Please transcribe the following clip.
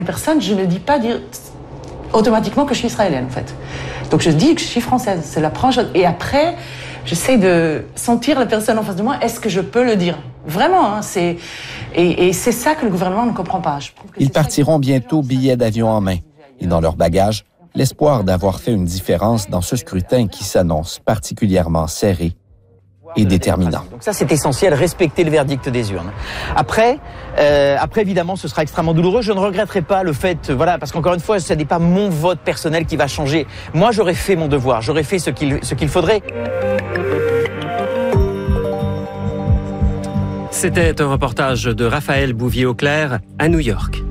Personne, je ne dis pas automatiquement que je suis israélienne, en fait. Donc je dis que je suis française, c'est la première chose. Et après, j'essaie de sentir la personne en face de moi, est-ce que je peux le dire? Vraiment, hein, et c'est ça que le gouvernement ne comprend pas. Ils partiront bientôt billets d'avion en main. Et dans leur bagage, l'espoir d'avoir fait une différence dans ce scrutin qui s'annonce particulièrement serré et déterminant. Donc ça, c'est essentiel, respecter le verdict des urnes. Après, évidemment, ce sera extrêmement douloureux. Je ne regretterai pas le fait, parce qu'encore une fois, ce n'est pas mon vote personnel qui va changer. Moi, j'aurais fait mon devoir, j'aurais fait ce qu'il faudrait. C'était un reportage de Raphaël Bouvier-Auclair à New York.